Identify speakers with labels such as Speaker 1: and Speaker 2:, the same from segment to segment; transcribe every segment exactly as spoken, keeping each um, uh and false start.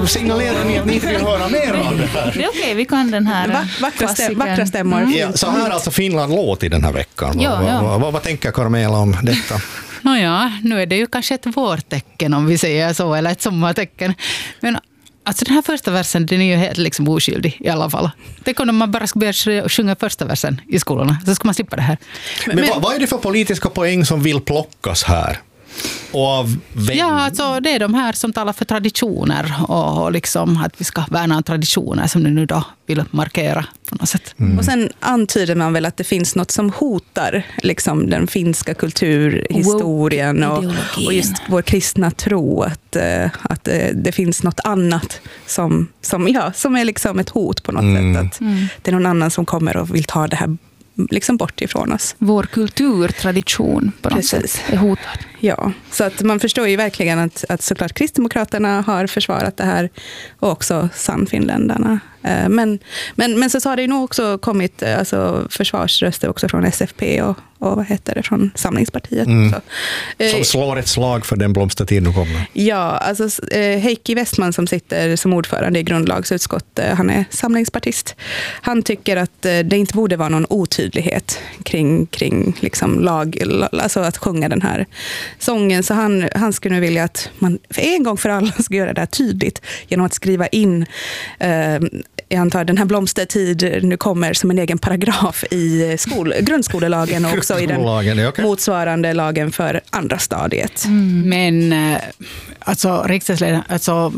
Speaker 1: signalerar ni att ni inte vill höra mer om det här?
Speaker 2: Det är okej, okay, vi kan den här
Speaker 3: Va- vackra, stäm- vackra stämmor. Mm.
Speaker 1: Ja, så här alltså Finland låt i den här veckan.
Speaker 2: Ja, ja.
Speaker 1: Vad, vad, vad tänker Carmela om detta?
Speaker 4: Nåja, nu är det ju kanske ett vårtecken om vi säger så, eller ett sommartecken. Men alltså den här första versen, den är ju helt liksom oskyldig i alla fall. Tänk om man bara ska börja sjunga första versen i skolorna, så ska man slippa det här.
Speaker 1: Men, Men vad, vad är det för politiska poäng som vill plockas här? Och av vem?
Speaker 4: Ja, alltså det är de här som talar för traditioner och, och liksom att vi ska värna traditioner som du nu då vill markera på något sätt.
Speaker 3: Mm. Och sen antyder man väl att det finns något som hotar liksom den finska kulturhistorien och, och just vår kristna tro, att, att det finns något annat som, som, ja, som är liksom ett hot på något mm. sätt. Att mm. det är någon annan som kommer och vill ta det här liksom bort ifrån oss.
Speaker 2: Vår kulturtradition på något
Speaker 3: Precis.
Speaker 2: sätt är hotad.
Speaker 3: Ja, så att man förstår ju verkligen att, att såklart Kristdemokraterna har försvarat det här och också Sannfinländarna. Men, men, men så har det ju nog också kommit alltså, försvarsröster också från S F P och, och vad heter det, från Samlingspartiet.
Speaker 1: Mm. Som slår ett slag för den blomstertid nu kommer.
Speaker 3: Ja, alltså Heikki Westman som sitter som ordförande i grundlagsutskottet, han är samlingspartist. Han tycker att det inte borde vara någon otydlighet kring, kring liksom lag, alltså att sjunga den här sången. Så han, han skulle vilja att man för en gång för alla ska göra det här tydligt genom att skriva in eh, jag antar den här blomstertid nu kommer som en egen paragraf i skol, grundskolelagen och också i den okay. motsvarande lagen för andra stadiet.
Speaker 4: Mm. Men alltså, riksdagsledare, alltså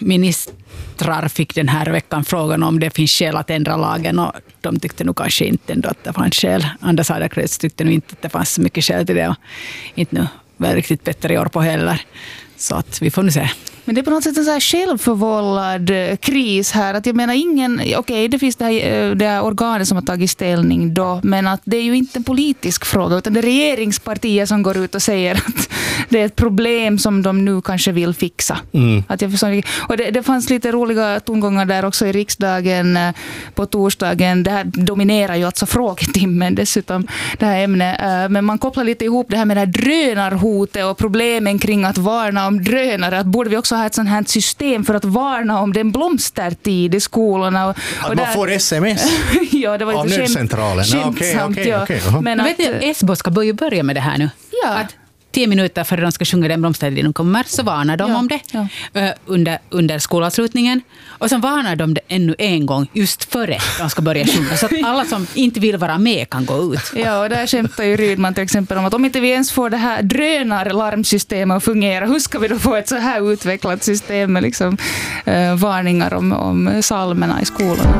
Speaker 4: ministrar fick den här veckan frågan om det finns skäl att ändra lagen och de tyckte nog kanske inte ändå att det fanns skäl. Anders Adlercreutz tyckte nog inte att det fanns så mycket skäl till det och inte nu var riktigt bättre i år på heller. Så att vi får nu se.
Speaker 2: Men det är på något sätt en så här självförvållad kris här. Att jag menar ingen, okej okay, det finns det här, det här organet som har tagit ställning då, men att det är ju inte en politisk fråga utan det är regeringspartier som går ut och säger att det är ett problem som de nu kanske vill fixa. Mm. Att jag förstår, och det, det fanns lite roliga tongångar där också i riksdagen på torsdagen. Det här dominerar ju alltså frågetimmen dessutom, det här ämnet. Men man kopplar lite ihop det här med det här drönarhotet och problemen kring att varna om drönare. Att borde vi också ha ett sånt här system för att varna om den blomstertid i skolorna. Och,
Speaker 1: att
Speaker 2: och
Speaker 1: man där, får sms
Speaker 2: ja, det var
Speaker 1: av nödcentralen.
Speaker 2: Skämt,
Speaker 1: okay, okay,
Speaker 2: ja.
Speaker 1: okay, uh-huh.
Speaker 4: Men att, vet du, Esbo ska börja med det här nu.
Speaker 2: Ja.
Speaker 4: Att tio minuter före de ska sjunga den blomstertid de kommer så varnar de
Speaker 2: ja,
Speaker 4: om det
Speaker 2: ja.
Speaker 4: under, under skolavslutningen. Och sen varnar de det ännu en gång just före de ska börja sjunga. Så att alla som inte vill vara med kan gå ut.
Speaker 2: Ja, och där skämtar ju Rydman till exempel om att om inte vi ens får det här drönarlarmsystemet att fungera, hur ska vi då få ett så här utvecklat system med liksom, eh, varningar om, om salmerna i skolorna?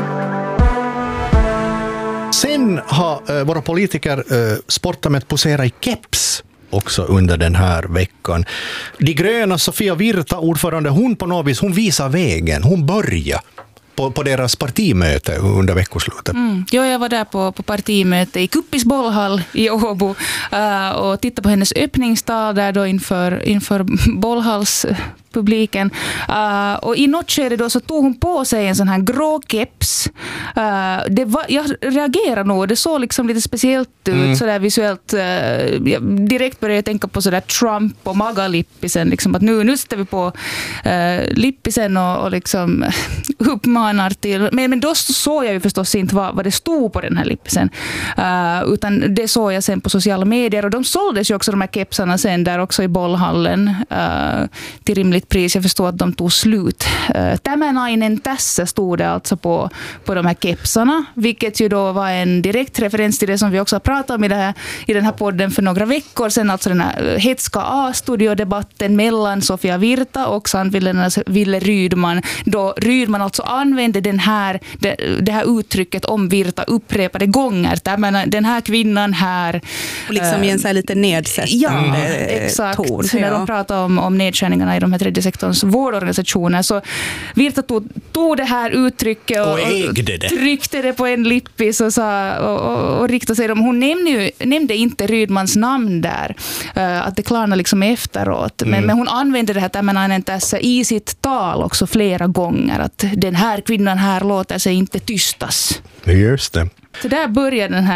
Speaker 1: Sen har eh, våra politiker eh, sportat med att posera i keps också under den här veckan. De gröna Sofia Virta, ordförande, hon på något vis, hon visar vägen. Hon börjar på, på deras partimöte under veckoslutet.
Speaker 2: Mm. Ja, jag var där på, på partimöte i Kuppis bollhall i Åbo uh, och tittade på hennes öppningstal där då inför, inför bollhalls publiken. Uh, och i något skede då så tog hon på sig en sån här grå keps. Uh, det var, jag reagerade nog. Det såg liksom lite speciellt ut mm. sådär visuellt. Uh, jag direkt började jag tänka på sådär Trump och Maga-lippisen. Liksom, att nu, nu sätter vi på uh, lippisen och, och liksom uppmanar till. Men, men då såg jag ju förstås inte vad, vad det stod på den här lippisen. Uh, utan det såg jag sen på sociala medier. Och de såldes ju också de här kepsarna sen där också i bollhallen uh, till rimligt pris. Jag förstår att de tog slut. Tämännainen tässä stod det alltså på, på de här kepsarna, vilket ju då var en direkt referens till det som vi också har pratat om i, det här, i den här podden för några veckor sedan, alltså den här hetska A-studiodebatten mellan Sofia Virta och Sannfinländarnas Ville Rydman, då Rydman alltså använde den här, det, det här uttrycket om Virta upprepade gånger. Tämän, den här kvinnan här.
Speaker 3: Och liksom i en så här lite nedsättande
Speaker 2: ja, exakt.
Speaker 3: ton.
Speaker 2: När ja. de pratar om, om nedskärningarna i de här tredje sektorns vårdorganisationer. Så Virta tog, tog det här uttrycket och,
Speaker 1: och, ägde det.
Speaker 2: och tryckte det på en lippis och, sa, och, och, och riktade sig dem. Hon nämnde, ju, nämnde inte Rydmans namn där. Uh, att det klarnade liksom efteråt. Mm. Men, men hon använde det här tämännainen tässä i sitt tal också flera gånger. Att den här kvinnan här låter sig inte tystas.
Speaker 1: Just det.
Speaker 2: Så där börjar den här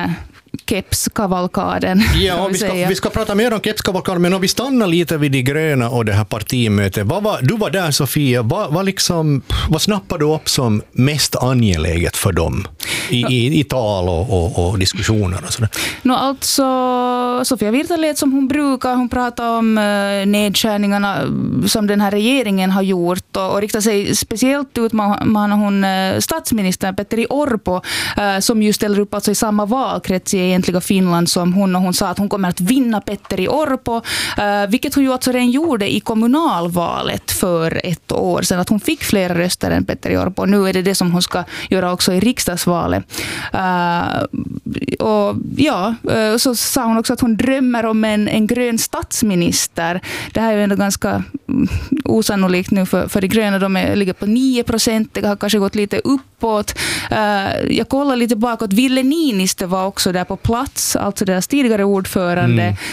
Speaker 2: kepskavalkaden.
Speaker 1: Ja, vi ska, vi ska prata mer om kepskavalkaden, men om vi stannar lite vid de gröna och det här partimötet. Vad var, du var där, Sofia. Vad, vad, liksom, vad snappade du upp som mest angeläget för dem i, i, i tal och, och, och diskussioner och sådär?
Speaker 2: No, alltså, Sofia Virta lät som hon brukar. Hon pratar om uh, nedskärningarna som den här regeringen har gjort och, och riktar sig speciellt ut med hon uh, statsministern Petteri Orpo uh, som ju ställer upp alltså i samma valkrets i egentliga Finland som hon, och hon sa att hon kommer att vinna Petteri Orpo, uh, vilket hon ju alltså redan gjorde i kommunalvalet för ett år sedan, att hon fick fler röster än Petteri Orpo. Nu är det det som hon ska göra också i riksdagsvalet. Uh, och ja, uh, så sa hon också att hon drömmer om en, en grön statsminister. Det här är ju ändå ganska osannolikt nu för, för de gröna. De är, ligger på nio procent, det har kanske gått lite uppåt. Uh, jag kollar lite bakåt. Ville Niinistö var också där på plats, alltså deras tidigare ordförande. Mm.